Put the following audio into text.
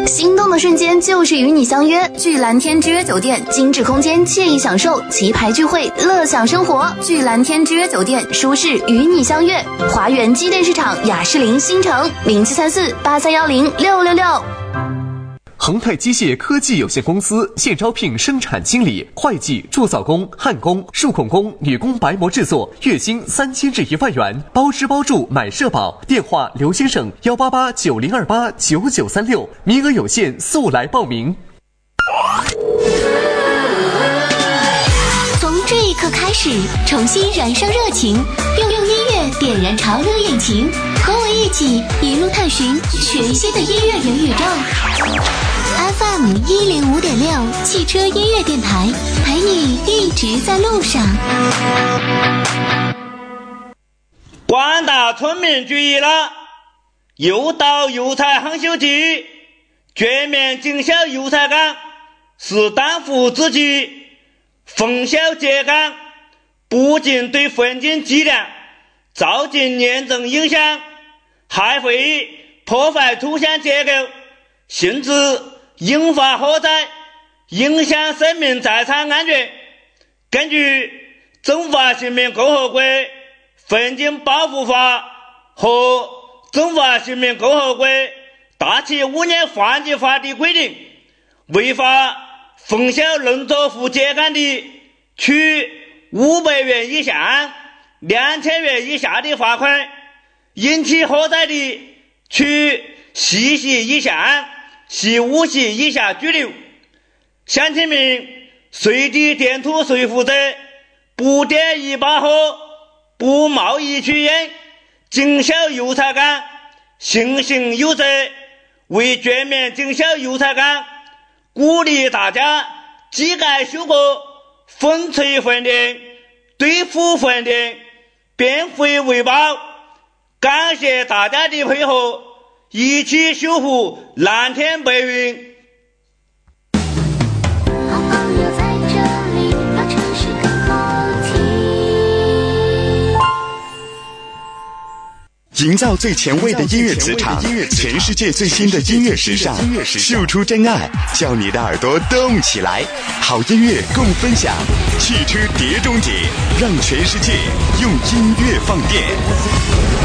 心动的瞬间就是与你相约，聚蓝天之约酒店，精致空间，惬意享受，棋牌聚会，乐享生活。聚蓝天之约酒店，舒适与你相约。华源机电市场雅士林新城073483106666。 恒泰机械科技有限公司现招聘生产经理、会计、铸造工、焊工、数控工、女工白模制作，月薪3000至1万元，包吃包住买社保。电话刘先生18890289936，名额有限，速来报名。 从这一刻开始，重新燃烧热情，用音乐点燃潮流引擎，和我一起一路探寻全新的音乐元宇宙。FM 105.6汽车音乐电台，陪你一直在路上。 广大村民注意了，又到油菜夯修季，全面经销油菜岗是当务之急。封销秸秆不仅对环境质量造成严重影响，还会破坏土壤结构，甚至引发火灾，影响生命财产安全。根据《中华人民共和国环境保护法》和《中华人民共和国大气污染防治法》的规定，违法封销农作物秸秆的，处500元以下2000元以下的罚款；引起火灾的，处10系以下15系以下拘留。乡亲们，随地填土随负责，不点一把火，不贸易取烟，经销油菜岗，信心有责。为全面经销油菜岗，鼓励大家机改修过，风吹换电，对付换电，变废为宝。感谢大家的配合，一起修复蓝天白云。 营造最前卫的音乐磁场，全世界最新的音乐时尚，秀出真爱，叫你的耳朵动起来。好音乐共分享，汽车碟中谍，让全世界用音乐放电。